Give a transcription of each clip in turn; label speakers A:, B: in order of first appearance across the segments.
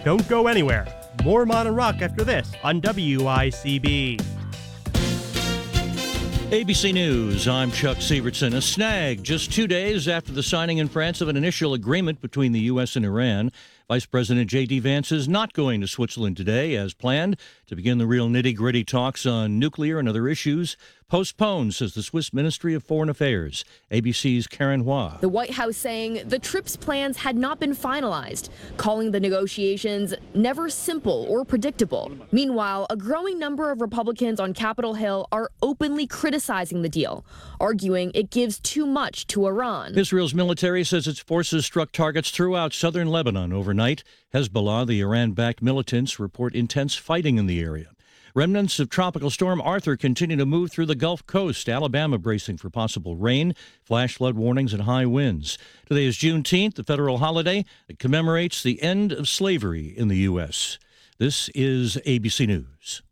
A: Don't go anywhere. More Modern Rock after this on WICB.
B: ABC News, I'm Chuck Sievertson. A snag just 2 days after the signing in France of an initial agreement between the U.S. and Iran. Vice President J.D. Vance is not going to Switzerland today, as planned, to begin the real nitty-gritty talks on nuclear and other issues. Postponed, says the Swiss Ministry of Foreign Affairs. ABC's Karen Hua.
C: The White House saying the trip's plans had not been finalized, calling the negotiations never simple or predictable. Meanwhile, a growing number of Republicans on Capitol Hill are openly criticizing the deal, arguing it gives too much to Iran.
B: Israel's military says its forces struck targets throughout southern Lebanon overnight. Hezbollah, the Iran-backed militants, report intense fighting in the area. Remnants of Tropical Storm Arthur continue to move through the Gulf Coast. Alabama bracing for possible rain, flash flood warnings, and high winds. Today is Juneteenth, the federal holiday that commemorates the end of slavery in the U.S. This is ABC News.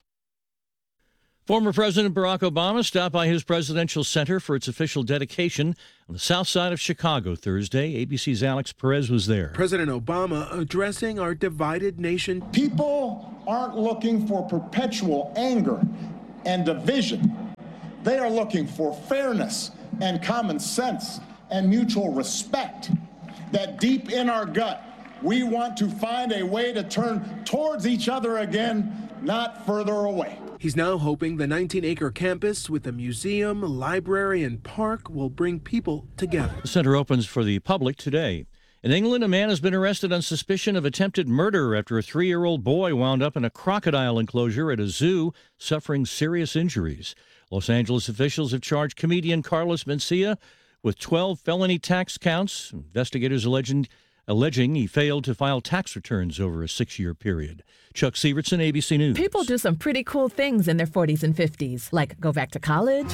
B: Former President Barack Obama stopped by his presidential center for its official dedication on the south side of Chicago Thursday. ABC's Alex Perez was there.
D: President Obama addressing our divided nation.
E: People aren't looking for perpetual anger and division. They are looking for fairness and common sense and mutual respect. That deep in our gut, we want to find a way to turn towards each other again, not further away.
D: He's now hoping the 19-acre campus with a museum, library, and park will bring people together.
B: The center opens for the public today. In England, a man has been arrested on suspicion of attempted murder after a 3-year-old boy wound up in a crocodile enclosure at a zoo, suffering serious injuries. Los Angeles officials have charged comedian Carlos Mencia with 12 felony tax counts. Investigators alleging he failed to file tax returns over a 6-year period. Chuck Sievertson, ABC News.
F: People do some pretty cool things in their 40s and 50s, like go back to college,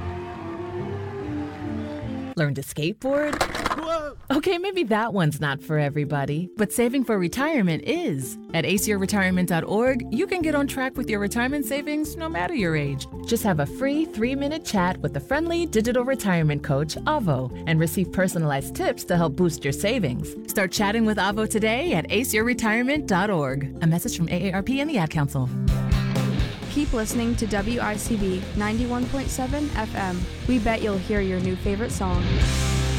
F: learn to skateboard.
D: Whoa.
F: Okay, maybe that one's not for everybody, but saving for retirement is. At aceyourretirement.org, you can get on track with your retirement savings no matter your age. Just have a free 3-minute chat with the friendly digital retirement coach, Avo, and receive personalized tips to help boost your savings. Start chatting with Avo today at aceyourretirement.org. A message from AARP and the Ad Council.
G: Keep listening to WICB 91.7 FM. We bet you'll hear your new favorite song.